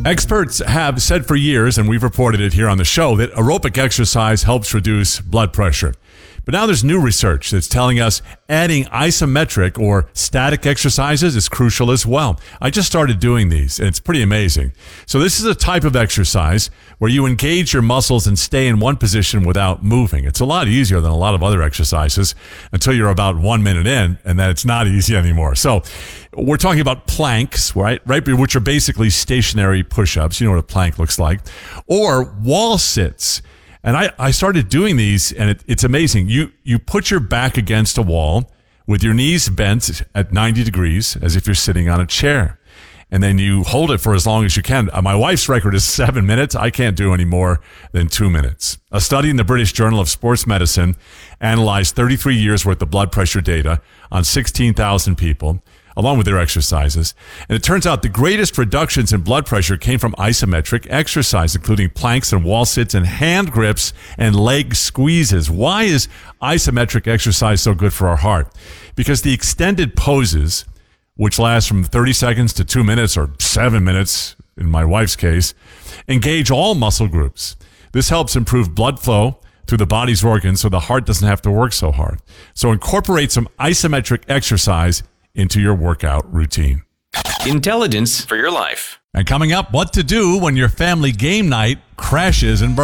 Experts have said for years, and we've reported it here on the show, that aerobic exercise helps reduce blood pressure. But now there's new research that's telling us adding isometric or static exercises is crucial as well. I just started doing these, and it's pretty amazing. So this is a type of exercise where you engage your muscles and stay in one position without moving. It's a lot easier than a lot of other exercises until you're about 1 minute in, and then it's not easy anymore. So we're talking about planks, right? Which are basically stationary push-ups. You know what a plank looks like. Or wall sits. And I started doing these, and it's amazing. You put your back against a wall with your knees bent at 90 degrees as if you're sitting on a chair. And then you hold it for as long as you can. My wife's record is 7 minutes. I can't do any more than 2 minutes. A study in the British Journal of Sports Medicine analyzed 33 years worth of blood pressure data on 16,000 people, along with their exercises. And it turns out the greatest reductions in blood pressure came from isometric exercise, including planks and wall sits and hand grips and leg squeezes. Why is isometric exercise so good for our heart? Because the extended poses, which last from 30 seconds to 2 minutes or 7 minutes, in my wife's case, engage all muscle groups. This helps improve blood flow through the body's organs so the heart doesn't have to work so hard. So incorporate some isometric exercise into your workout routine. Intelligence for your life. And coming up, what to do when your family game night crashes and burns.